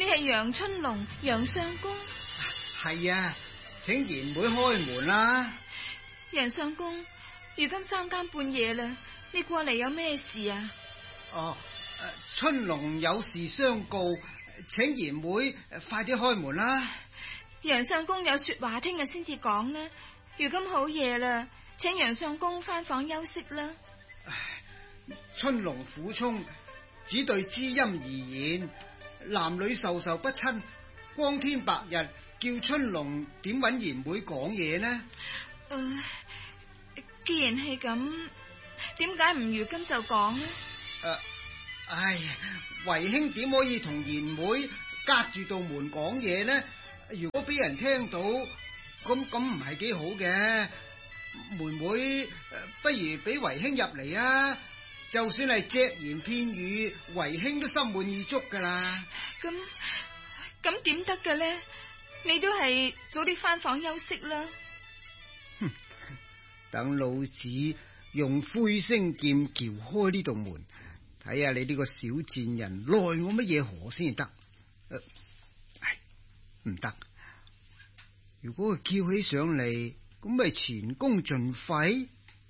你係楊春龍，楊相公？ 係啊，請賢妹開門啦。 楊相公，如今3更半夜啦，你過嚟有咩事啊？ 春龍有事相告，請賢妹快啲開門啦。 楊相公有說話聽日先至講啦，如今好夜啦，請楊相公翻房休息啦。 春龍苦衷，只對知音而言，男女授受不親，光天白日叫春龍點搵賢妹講嘢呢？ 既然係咁，點解唔如今就講呢？ 為兄點可以同賢妹隔住道門講嘢呢？如果俾人聽到，咁唔係幾好嘅。妹妹，不如俾為兄入嚟啊！就算係隻言片語，為兄都心滿意足噶啦。 咁點得嘅呢？你都係早啲翻房休息啦。 等老子用灰星劍撬開呢道門，睇下你呢個小賤人奈我乜嘢何先得？唔得！如果佢叫起上嚟，咁咪前功盡廢。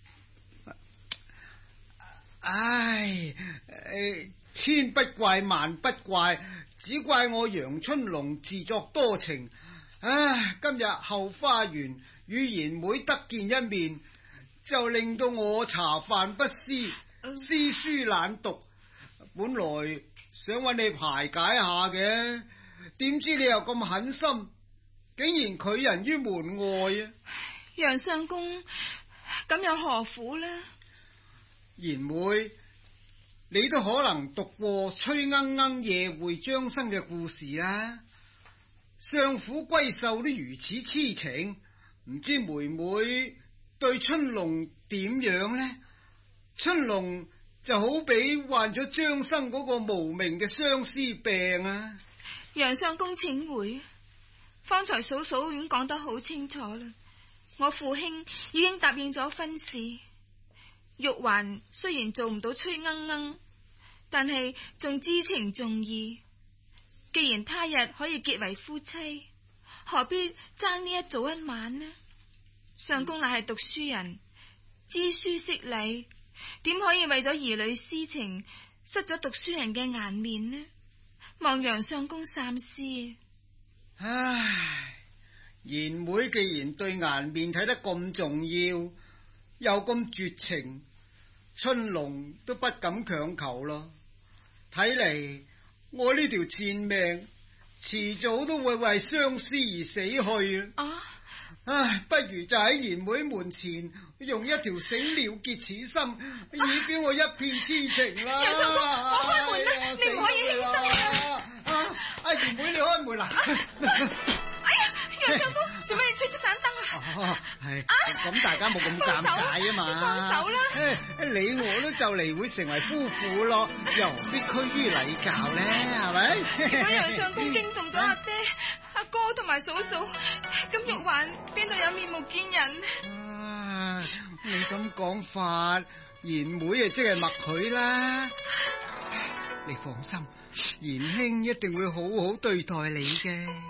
千不怪萬不怪，只怪我楊春龍自作多情。今日後花園與賢妹得見一面，就令到我茶飯不思，詩書懶讀。本來想揾你排解下嘅，點知你又咁狠心，竟然拒人於門外啊！ 楊相公，咁又何苦呢？ 賢妹，你都可能讀過崔鶯鶯夜會張生嘅故事啊！相府閨秀都如此痴情，唔知妹妹對春龍點樣呢？春龍就好比患咗張生嗰個無名嘅相思病啊！ 楊相公請回，方才嫂嫂已經講得好清楚啦。我父兄已經答應咗婚事，玉環雖然做唔到崔鶯鶯，但係仲知情重義。既然他日可以結為夫妻，何必爭呢一早一晚呢？相公乃係讀書人，知書識禮，點可以為咗兒女私情失咗讀書人嘅顏面呢？望楊相公三思。 賢妹既然對顏面睇得咁重要，又咁絕情，春龍都不敢強求咯。睇嚟我呢條賤命遲早都會為相思而死去啊！不如就喺賢妹門前用一條繩了結此心，以表我一片痴情啦！ 楊相公，我開門啦，你唔可以輕生啊！ 賢妹，你開門啦！ 楊相公，做咩你吹熄盞燈啊？ 咁大家冇咁尷尬啊嘛！ 放手啦！ 你我都就嚟會成為夫婦咯，又何必拘於禮教呢？係咪？ 如果楊相公驚動咗阿爹、阿哥同埋嫂嫂，咁玉環邊度有面目見人？ 你咁講法，賢妹即係默許啦。你放心，賢兄一定會好好對待你嘅。